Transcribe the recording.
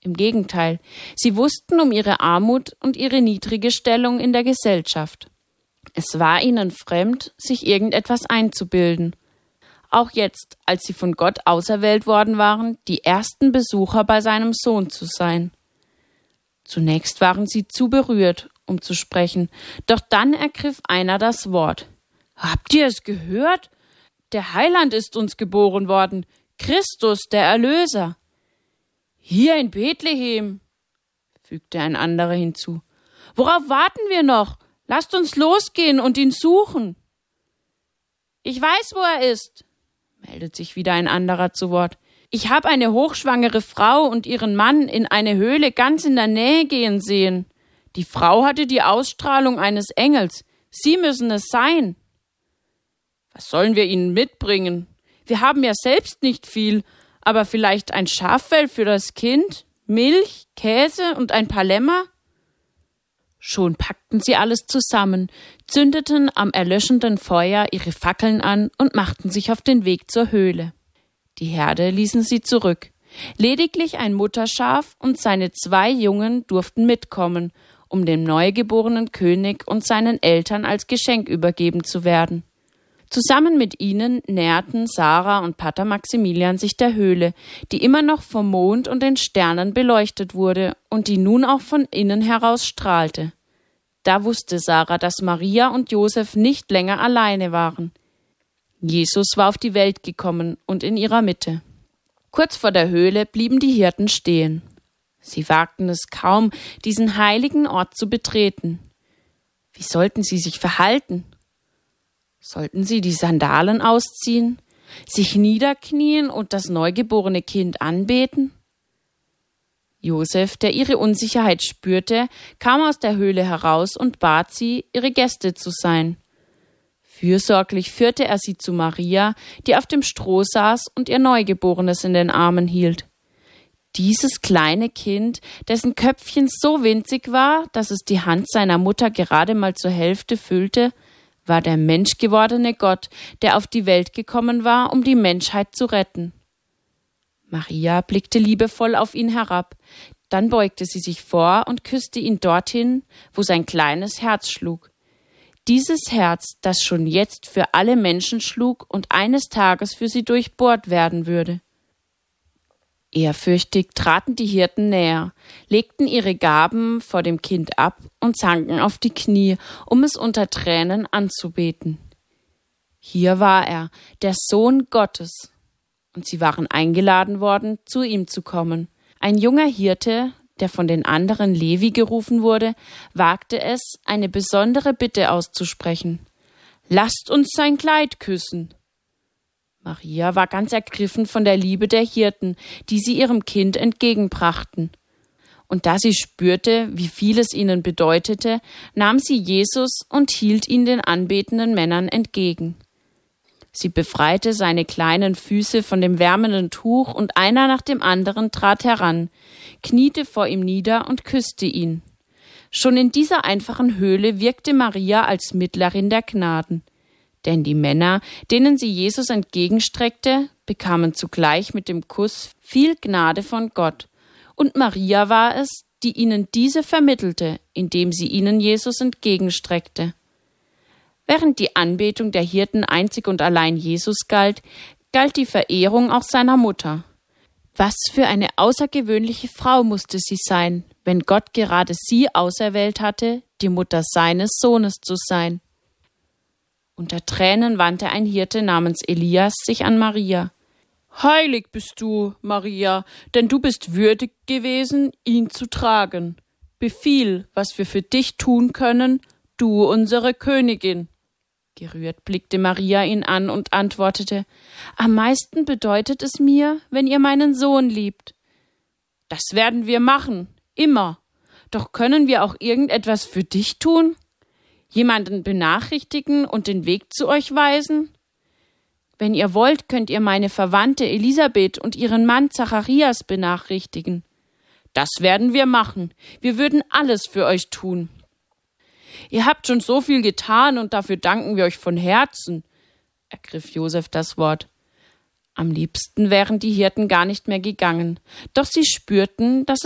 Im Gegenteil, sie wussten um ihre Armut und ihre niedrige Stellung in der Gesellschaft. Es war ihnen fremd, sich irgendetwas einzubilden. Auch jetzt, als sie von Gott auserwählt worden waren, die ersten Besucher bei seinem Sohn zu sein. Zunächst waren sie zu berührt, um zu sprechen, doch dann ergriff einer das Wort. »Habt ihr es gehört? Der Heiland ist uns geboren worden, Christus, der Erlöser.« »Hier in Bethlehem«, fügte ein anderer hinzu. »Worauf warten wir noch? Lasst uns losgehen und ihn suchen.« »Ich weiß, wo er ist«, meldet sich wieder ein anderer zu Wort. »Ich habe eine hochschwangere Frau und ihren Mann in eine Höhle ganz in der Nähe gehen sehen. Die Frau hatte die Ausstrahlung eines Engels. Sie müssen es sein.« »Was sollen wir ihnen mitbringen? Wir haben ja selbst nicht viel, aber vielleicht ein Schaffell für das Kind, Milch, Käse und ein paar Lämmer?« Schon packten sie alles zusammen, zündeten am erlöschenden Feuer ihre Fackeln an und machten sich auf den Weg zur Höhle. Die Herde ließen sie zurück. Lediglich ein Mutterschaf und seine 2 Jungen durften mitkommen, um dem neugeborenen König und seinen Eltern als Geschenk übergeben zu werden. Zusammen mit ihnen näherten Sarah und Pater Maximilian sich der Höhle, die immer noch vom Mond und den Sternen beleuchtet wurde und die nun auch von innen heraus strahlte. Da wusste Sarah, dass Maria und Josef nicht länger alleine waren. Jesus war auf die Welt gekommen und in ihrer Mitte. Kurz vor der Höhle blieben die Hirten stehen. Sie wagten es kaum, diesen heiligen Ort zu betreten. Wie sollten sie sich verhalten? Sollten sie die Sandalen ausziehen, sich niederknien und das neugeborene Kind anbeten? Josef, der ihre Unsicherheit spürte, kam aus der Höhle heraus und bat sie, ihre Gäste zu sein. Fürsorglich führte er sie zu Maria, die auf dem Stroh saß und ihr Neugeborenes in den Armen hielt. Dieses kleine Kind, dessen Köpfchen so winzig war, dass es die Hand seiner Mutter gerade mal zur Hälfte füllte, war der menschgewordene Gott, der auf die Welt gekommen war, um die Menschheit zu retten. Maria blickte liebevoll auf ihn herab, dann beugte sie sich vor und küsste ihn dorthin, wo sein kleines Herz schlug. Dieses Herz, das schon jetzt für alle Menschen schlug und eines Tages für sie durchbohrt werden würde. Ehrfürchtig traten die Hirten näher, legten ihre Gaben vor dem Kind ab und sanken auf die Knie, um es unter Tränen anzubeten. Hier war er, der Sohn Gottes, und sie waren eingeladen worden, zu ihm zu kommen. Ein junger Hirte, der von den anderen Levi gerufen wurde, wagte es, eine besondere Bitte auszusprechen. »Lasst uns sein Kleid küssen!« Maria war ganz ergriffen von der Liebe der Hirten, die sie ihrem Kind entgegenbrachten. Und da sie spürte, wie viel es ihnen bedeutete, nahm sie Jesus und hielt ihn den anbetenden Männern entgegen. Sie befreite seine kleinen Füße von dem wärmenden Tuch und einer nach dem anderen trat heran, kniete vor ihm nieder und küsste ihn. Schon in dieser einfachen Höhle wirkte Maria als Mittlerin der Gnaden. Denn die Männer, denen sie Jesus entgegenstreckte, bekamen zugleich mit dem Kuss viel Gnade von Gott. Und Maria war es, die ihnen diese vermittelte, indem sie ihnen Jesus entgegenstreckte. Während die Anbetung der Hirten einzig und allein Jesus galt, galt die Verehrung auch seiner Mutter. Was für eine außergewöhnliche Frau musste sie sein, wenn Gott gerade sie auserwählt hatte, die Mutter seines Sohnes zu sein. Unter Tränen wandte ein Hirte namens Elias sich an Maria. »Heilig bist du, Maria, denn du bist würdig gewesen, ihn zu tragen. Befiehl, was wir für dich tun können, du unsere Königin.« Gerührt blickte Maria ihn an und antwortete, »Am meisten bedeutet es mir, wenn ihr meinen Sohn liebt.« »Das werden wir machen, immer. Doch können wir auch irgendetwas für dich tun? Jemanden benachrichtigen und den Weg zu euch weisen? Wenn ihr wollt, könnt ihr meine Verwandte Elisabeth und ihren Mann Zacharias benachrichtigen. Das werden wir machen. Wir würden alles für euch tun.« »Ihr habt schon so viel getan und dafür danken wir euch von Herzen«, ergriff Josef das Wort. Am liebsten wären die Hirten gar nicht mehr gegangen, doch sie spürten, dass